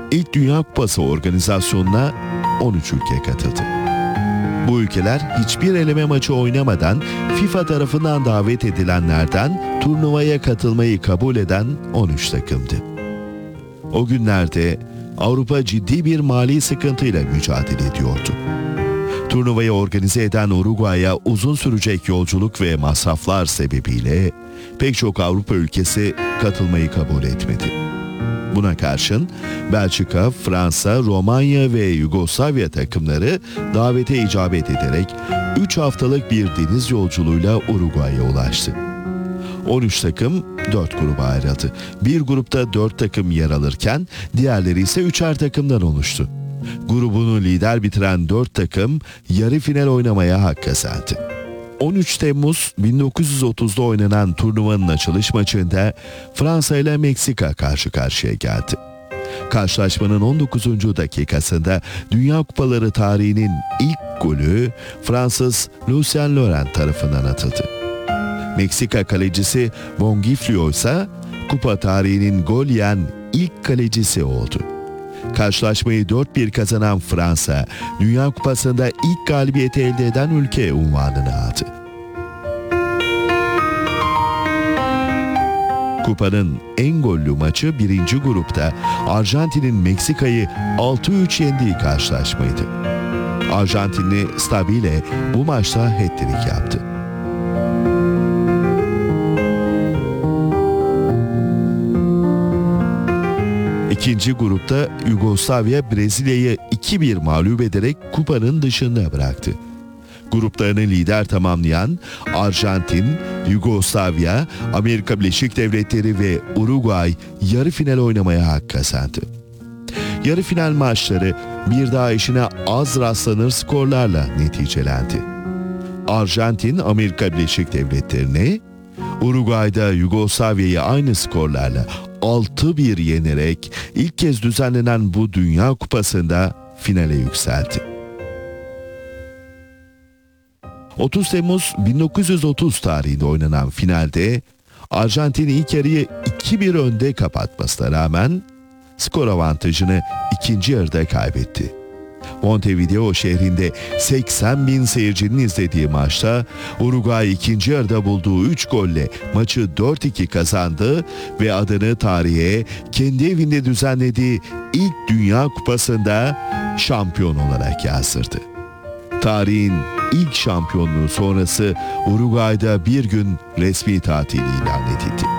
ilk Dünya Kupası organizasyonuna 13 ülke katıldı. Bu ülkeler hiçbir eleme maçı oynamadan FIFA tarafından davet edilenlerden turnuvaya katılmayı kabul eden 13 takımdı. O günlerde Avrupa ciddi bir mali sıkıntıyla mücadele ediyordu. Turnuvayı organize eden Uruguay'a uzun sürecek yolculuk ve masraflar sebebiyle pek çok Avrupa ülkesi katılmayı kabul etmedi. Buna karşın Belçika, Fransa, Romanya ve Yugoslavya takımları davete icabet ederek 3 haftalık bir deniz yolculuğuyla Uruguay'a ulaştı. 13 takım 4 gruba ayrıldı. Bir grupta 4 takım yer alırken diğerleri ise 3'er takımdan oluştu. Grubunu lider bitiren 4 takım yarı final oynamaya hak kazandı. 13 Temmuz 1930'da oynanan turnuvanın açılış maçında Fransa ile Meksika karşı karşıya geldi. Karşılaşmanın 19. dakikasında Dünya Kupaları tarihinin ilk golü Fransız Lucien Laurent tarafından atıldı. Meksika kalecisi Bonifilio ise kupa tarihinin gol yiyen ilk kalecisi oldu. Karşılaşmayı 4-1 kazanan Fransa, Dünya Kupası'nda ilk galibiyeti elde eden ülke unvanını aldı. Kupanın en gollü maçı birinci grupta Arjantin'in Meksika'yı 6-3 yendiği karşılaşmaydı. Arjantinli Stabile bu maçta hat-trick yaptı. İkinci grupta Yugoslavya Brezilya'yı 2-1 mağlup ederek kupanın dışında bıraktı. Gruplarını lider tamamlayan Arjantin, Yugoslavya, Amerika Birleşik Devletleri ve Uruguay yarı final oynamaya hak kazandı. Yarı final maçları bir daha işine az rastlanır skorlarla neticelendi. Arjantin, Amerika Birleşik Devletleri'ni, Uruguay'da Yugoslavya'yı aynı skorlarla 6-1 yenerek ilk kez düzenlenen bu Dünya Kupası'nda finale yükseldi. 30 Temmuz 1930 tarihinde oynanan finalde Arjantin ilk yarıyı 2-1 önde kapatmasına rağmen skor avantajını ikinci yarıda kaybetti. Montevideo şehrinde 80.000 seyircinin izlediği maçta Uruguay ikinci yarıda bulduğu 3 golle maçı 4-2 kazandı ve adını tarihe kendi evinde düzenlediği ilk Dünya Kupası'nda şampiyon olarak yazdırdı. Tarihin ilk şampiyonluğu sonrası Uruguay'da bir gün resmi tatil ilan edildi.